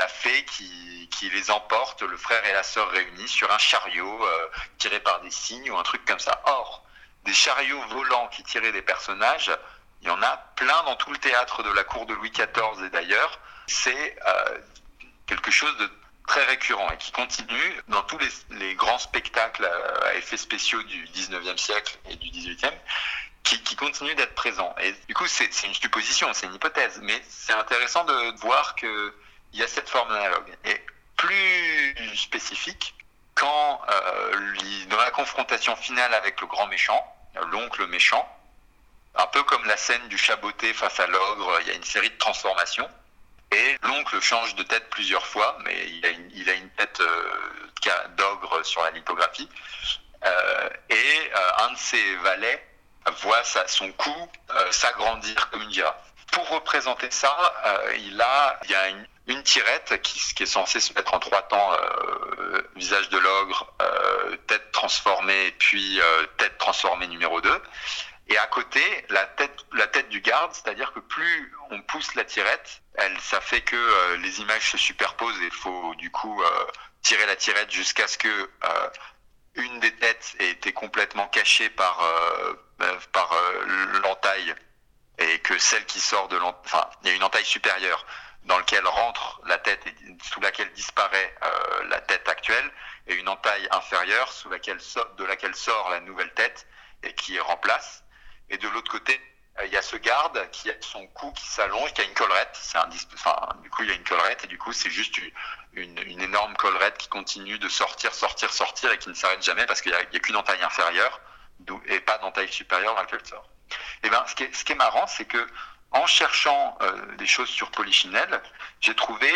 la fée qui les emporte, le frère et la sœur réunis, sur un chariot tiré par des cygnes ou un truc comme ça. Or, des chariots volants qui tiraient des personnages, il y en a plein dans tout le théâtre de la cour de Louis XIV et d'ailleurs. C'est quelque chose de très récurrent et qui continue dans tous les grands spectacles à effets spéciaux du 19e siècle et du 18e, qui continue d'être présent. Et du coup, c'est une supposition, c'est une hypothèse, mais c'est intéressant de voir qu'il y a cette forme d'analogue. Et plus spécifique, quand dans la confrontation finale avec le grand méchant, l'oncle méchant, un peu comme la scène du chat botté face à l'ogre, il y a une série de transformations, et l'oncle change de tête plusieurs fois, mais il a une tête d'ogre sur la lithographie, et un de ses valets voit son cou s'agrandir comme une girafe. Pour représenter ça, il y a une tirette qui est censée se mettre en 3 temps, visage de l'ogre, tête transformée, puis tête transformée numéro 2. Et à côté, la tête du garde, c'est-à-dire que plus on pousse la tirette, ça fait que les images se superposent et il faut du coup tirer la tirette jusqu'à ce que une des têtes ait été complètement cachée par l'entaille et que celle qui sort de l'entaille, enfin, il y a une entaille supérieure dans laquelle rentre la tête et sous laquelle disparaît la tête actuelle, et une entaille inférieure de laquelle sort la nouvelle tête et qui remplace. Et de l'autre côté, il y a ce garde qui a son cou qui s'allonge, qui a une collerette. Du coup, il y a une collerette et du coup, c'est juste une énorme collerette qui continue de sortir et qui ne s'arrête jamais parce qu'il n'y a qu'une entaille inférieure et pas d'entaille supérieure dans laquelle sort. Et ben, ce qui est marrant, c'est que en cherchant des choses sur Polichinelle, j'ai trouvé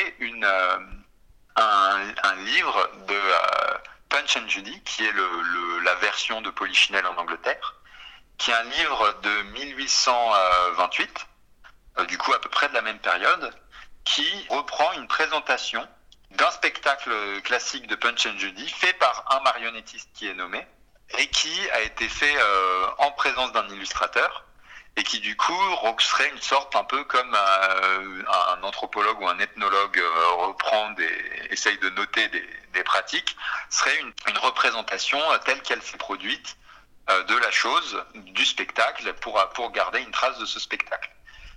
un livre de Punch and Judy, qui est la version de Polichinelle en Angleterre, qui est un livre de 1828, du coup à peu près de la même période, qui reprend une présentation d'un spectacle classique de Punch and Judy fait par un marionnettiste qui est nommé et qui a été fait en présence d'un illustrateur et qui du coup serait une sorte un peu comme un anthropologue ou un ethnologue essaye de noter des pratiques, serait une représentation telle qu'elle s'est produite de la chose, du spectacle, pour garder une trace de ce spectacle.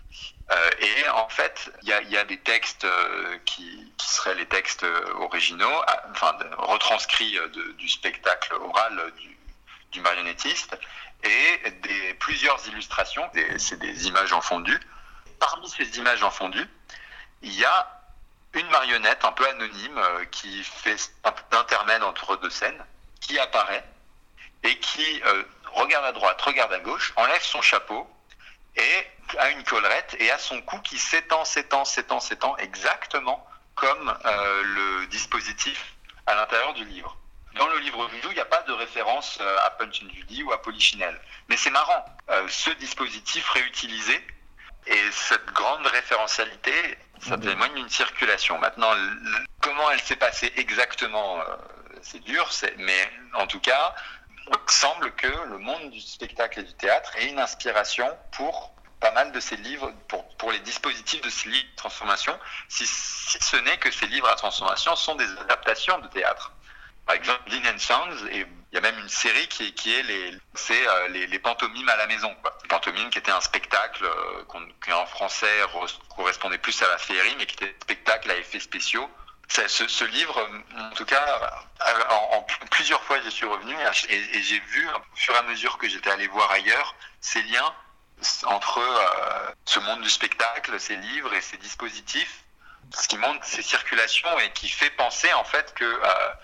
Et en fait, il y a des textes qui seraient les textes originaux, retranscrits du spectacle oral du marionnettiste, et plusieurs illustrations, c'est des images en fondu. Parmi ces images en fondu, il y a une marionnette un peu anonyme qui fait un peu d'intermède entre deux scènes, qui apparaît et qui regarde à droite, regarde à gauche, enlève son chapeau et a une collerette et a son cou qui s'étend exactement comme le dispositif à l'intérieur du livre. Dans le livre vidéo, il n'y a pas de référence à Punch and Judy ou à Polichinelle. Mais c'est marrant, ce dispositif réutilisé et cette grande référentialité, ça témoigne d'une circulation. Maintenant, comment elle s'est passée exactement, c'est dur, mais en tout cas, il semble que le monde du spectacle et du théâtre ait une inspiration pour pas mal de ces livres, pour les dispositifs de ces livres de transformation, si ce n'est que ces livres à transformation sont des adaptations de théâtre. Par exemple, Dean and Sons, et il y a même une série qui est les pantomimes à la maison, quoi. Les pantomimes qui était un spectacle qui en français correspondait plus à la féerie, mais qui était un spectacle à effets spéciaux. Ce livre, en tout cas, plusieurs fois j'y suis revenu et j'ai vu, au fur et à mesure que j'étais allé voir ailleurs, ces liens entre ce monde du spectacle, ces livres et ces dispositifs, ce qui montre ces circulations et qui fait penser en fait que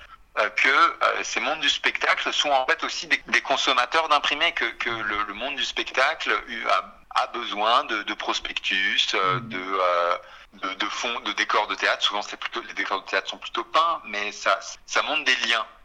ces mondes du spectacle sont en fait aussi des consommateurs d'imprimés, que le monde du spectacle a besoin de prospectus, de fonds, de décors de théâtre. Souvent les décors de théâtre sont plutôt peints, mais ça montre des liens